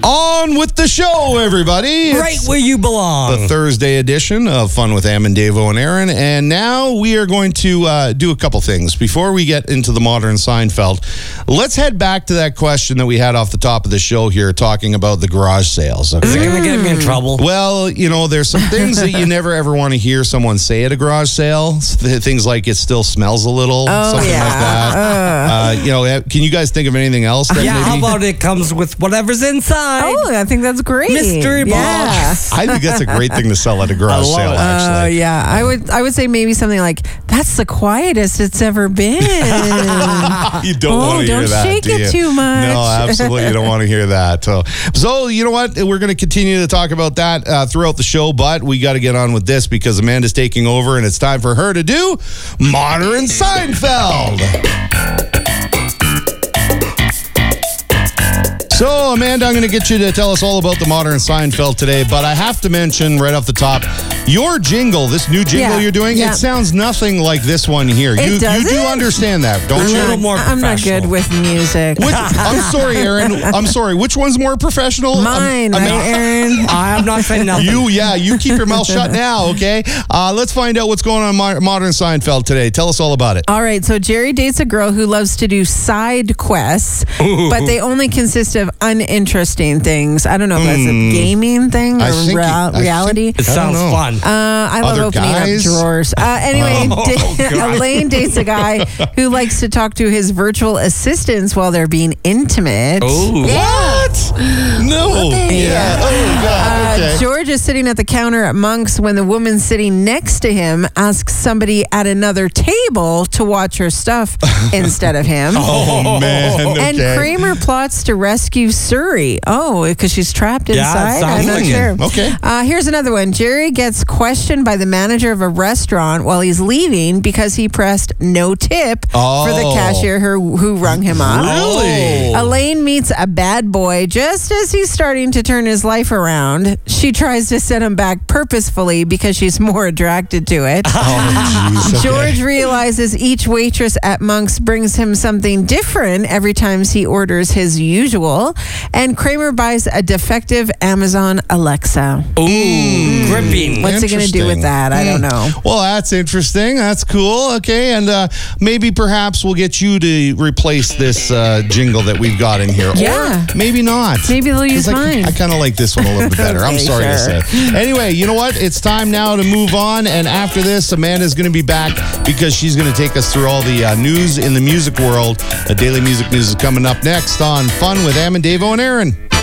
On with the show, everybody. Right where you belong. The Thursday edition of Fun with Am and Davo and Aaron. And now we are going to do a couple things. Before we get into the modern Seinfeld, let's head back to that question that we had off the top of the show here, talking about the garage sales. Okay? Is it going to get me in trouble? Well, you know, there's some things that you never ever want to hear someone say at a garage sale. Things like it still smells a little, something like that. You know, can you guys think of anything else? That How maybe... about it comes with whatever's inside? Oh, I think that's great. Mystery box. I think that's a great thing to sell at a garage sale, actually. Yeah, I would say maybe something like, that's the quietest it's ever been. You don't want to hear that, don't shake do you? it too much. No, absolutely, you don't want to hear that. So you know what? We're going to continue to talk about that throughout the show, but we got to get on with this because Amanda's taking over, and it's time for her to do Modern Seinfeld. So, Amanda, I'm going to get you to tell us all about the Modern Seinfeld today, but I have to mention right off the top, your jingle, this new jingle you're doing, it sounds nothing like this one here. You do understand that, don't you? I'm not good with music. I'm sorry, Aaron. I'm sorry. Which one's more professional? Mine, right, Aaron? I'm not saying nothing. You keep your mouth shut now, okay? Let's find out what's going on in Modern Seinfeld today. Tell us all about it. All right, so Jerry dates a girl who loves to do side quests, but they only consist of uninteresting things. I don't know if that's a gaming thing or reality. It sounds fun. I love opening up drawers. Anyway, Elaine dates a guy who likes to talk to his virtual assistants while they're being intimate. Oh, what? No. Yeah. Oh, God. Okay. George is sitting at the counter at Monk's when the woman sitting next to him asks somebody at another table to watch her stuff instead of him. Oh, man. Okay. And Kramer plots to rescue Suri. Oh, because she's trapped inside? I'm not sure. Okay. Here's another one. Jerry gets questioned by the manager of a restaurant while he's leaving because he pressed no tip for the cashier who rung him up. Really? Elaine meets a bad boy just as he's starting to turn his life around. She tries to set him back purposefully because she's more attracted to it. Oh, geez. George realizes each waitress at Monk's brings him something different every time he orders his usual. And Kramer buys a defective Amazon Alexa. Ooh, gripping. What's he going to do with that? I don't know. Well, that's interesting. That's cool. Okay, and maybe perhaps we'll get you to replace this jingle that we've got in here. Yeah. Or maybe not. Maybe they'll use mine. I kind of like this one a little bit better. I'm sorry to say. Anyway, you know what? It's time now to move on. And after this, Amanda's going to be back because she's going to take us through all the news in the music world. Daily Music News is coming up next on Fun with Am and Davo and Aaron.